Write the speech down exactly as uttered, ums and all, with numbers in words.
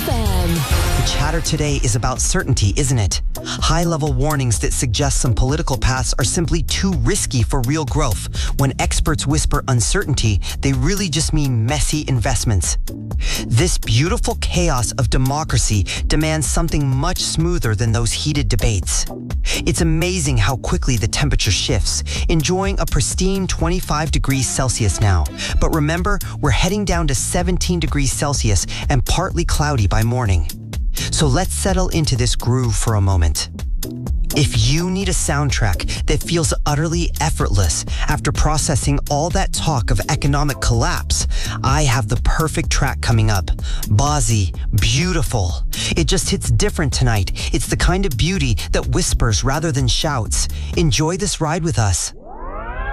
F M. The chatter today is about certainty, isn't it? High-level warnings that suggest some political paths are simply too risky for real growth. When experts whisper uncertainty, they really just mean messy investments. This beautiful chaos of democracy demands something much smoother than those heated debates. It's amazing how quickly the temperature shifts, enjoying a pristine twenty-five degrees Celsius now. But remember, we're heading down to seventeen degrees Celsius and partly cloudy by morning. So let's settle into this groove for a moment. If you need a soundtrack that feels utterly effortless after processing all that talk of economic collapse, I have the perfect track coming up. Bawsy, beautiful. It just hits different tonight. It's the kind of beauty that whispers rather than shouts. Enjoy this ride with us.